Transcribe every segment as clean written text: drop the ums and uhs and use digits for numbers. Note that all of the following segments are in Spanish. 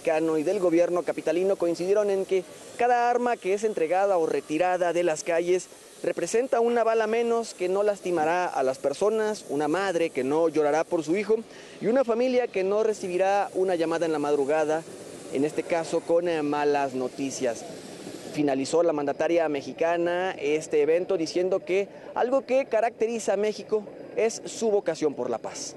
mexicano y del gobierno capitalino coincidieron en que cada arma que es entregada o retirada de las calles representa una bala menos que no lastimará a las personas, una madre que no llorará por su hijo y una familia que no recibirá una llamada en la madrugada, en este caso con malas noticias. Finalizó la mandataria mexicana este evento diciendo que algo que caracteriza a México es su vocación por la paz.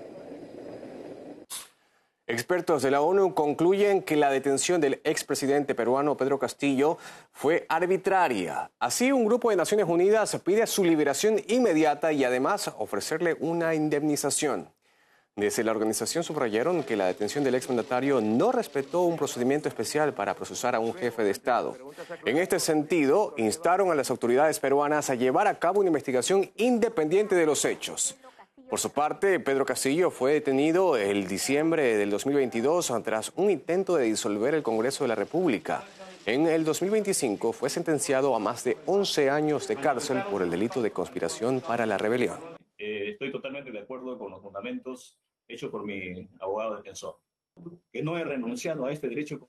Expertos de la ONU concluyen que la detención del expresidente peruano Pedro Castillo fue arbitraria. Así, un grupo de Naciones Unidas pide su liberación inmediata y además ofrecerle una indemnización. Desde la organización subrayaron que la detención del exmandatario no respetó un procedimiento especial para procesar a un jefe de Estado. En este sentido, instaron a las autoridades peruanas a llevar a cabo una investigación independiente de los hechos. Por su parte, Pedro Castillo fue detenido el diciembre del 2022 tras un intento de disolver el Congreso de la República. En el 2025 fue sentenciado a más de 11 años de cárcel por el delito de conspiración para la rebelión. Estoy totalmente de acuerdo con los fundamentos hechos por mi abogado defensor, que no he renunciado a este derecho.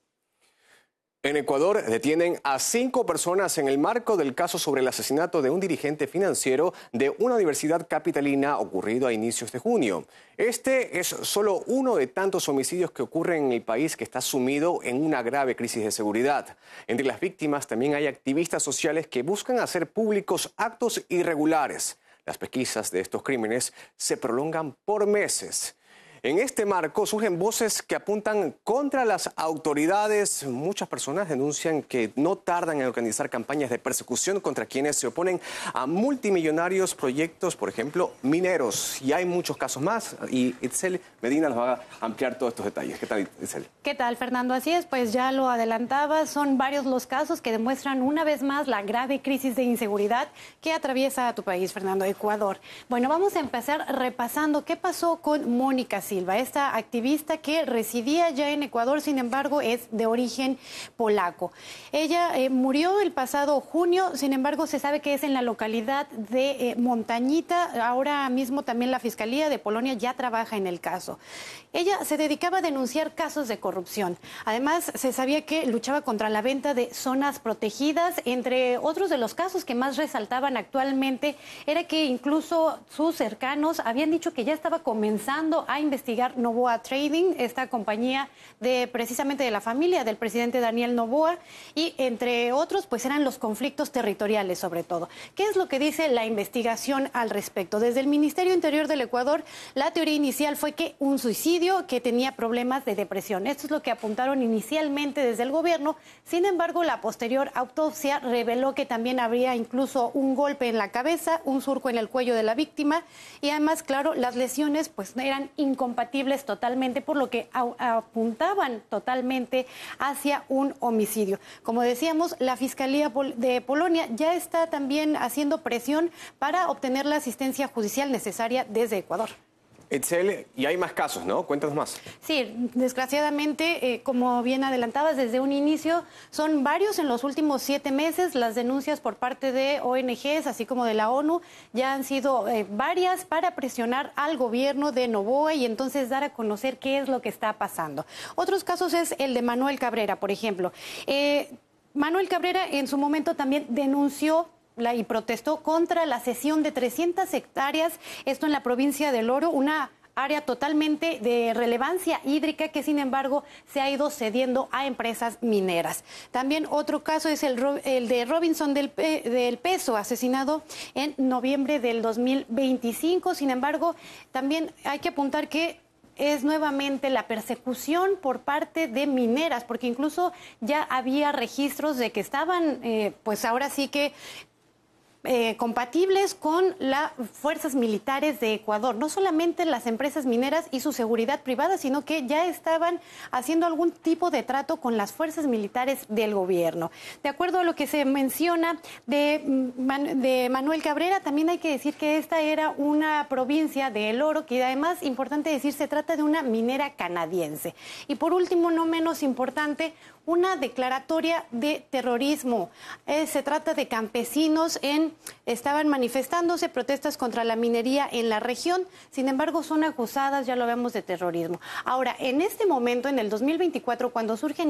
En Ecuador detienen a 5 personas en el marco del caso sobre el asesinato de un dirigente financiero de una universidad capitalina ocurrido a inicios de junio. Este es solo uno de tantos homicidios que ocurren en el país que está sumido en una grave crisis de seguridad. Entre las víctimas también hay activistas sociales que buscan hacer públicos actos irregulares. Las pesquisas de estos crímenes se prolongan por meses. En este marco surgen voces que apuntan contra las autoridades. Muchas personas denuncian que no tardan en organizar campañas de persecución contra quienes se oponen a multimillonarios proyectos, por ejemplo, mineros. Y hay muchos casos más. Y Itzel Medina nos va a ampliar todos estos detalles. ¿Qué tal, Itzel? ¿Qué tal, Fernando? Así es, pues ya lo adelantaba. Son varios los casos que demuestran una vez más la grave crisis de inseguridad que atraviesa a tu país, Fernando, Ecuador. Bueno, vamos a empezar repasando qué pasó con Mónica Silva, esta activista que residía ya en Ecuador, sin embargo es de origen polaco. Ella murió el pasado junio, sin embargo se sabe que es en la localidad de Montañita. Ahora mismo también la Fiscalía de Polonia ya trabaja en el caso. Ella se dedicaba a denunciar casos de corrupción. Además, se sabía que luchaba contra la venta de zonas protegidas. Entre otros de los casos que más resaltaban actualmente era que incluso sus cercanos habían dicho que ya estaba comenzando a investigar Noboa Trading, esta compañía precisamente de la familia del presidente Daniel Noboa, y entre otros pues eran los conflictos territoriales sobre todo. ¿Qué es lo que dice la investigación al respecto? Desde el Ministerio Interior del Ecuador, la teoría inicial fue que un suicidio que tenía problemas de depresión. Esto es lo que apuntaron inicialmente desde el gobierno. Sin embargo, la posterior autopsia reveló que también habría incluso un golpe en la cabeza, un surco en el cuello de la víctima y además, claro, las lesiones pues eran incompatibles totalmente, por lo que apuntaban totalmente hacia un homicidio. Como decíamos, la Fiscalía de Polonia ya está también haciendo presión para obtener la asistencia judicial necesaria desde Ecuador. Itzel, y hay más casos, ¿no? Cuéntanos más. Sí, desgraciadamente, como bien adelantabas desde un inicio, son varios en los últimos 7 meses. Las denuncias por parte de ONGs, así como de la ONU, ya han sido varias para presionar al gobierno de Noboa y entonces dar a conocer qué es lo que está pasando. Otros casos es el de Manuel Cabrera, por ejemplo. Manuel Cabrera en su momento también denunció y protestó contra la cesión de 300 hectáreas, esto en la provincia del Oro, una área totalmente de relevancia hídrica que sin embargo se ha ido cediendo a empresas mineras. También otro caso es el de Robinson del Peso, asesinado en noviembre del 2025. Sin embargo, también hay que apuntar que es nuevamente la persecución por parte de mineras, porque incluso ya había registros de que estaban, pues ahora sí que compatibles con las fuerzas militares de Ecuador. No solamente las empresas mineras y su seguridad privada, sino que ya estaban haciendo algún tipo de trato con las fuerzas militares del gobierno. De acuerdo a lo que se menciona de Manuel Cabrera, también hay que decir que esta era una provincia de El Oro, que además, importante decir, se trata de una minera canadiense. Y por último, no menos importante, una declaratoria de terrorismo. Se trata de campesinos estaban manifestándose protestas contra la minería en la región, sin embargo son acusadas, ya lo vemos, de terrorismo. Ahora, en este momento, en el 2024, cuando surgen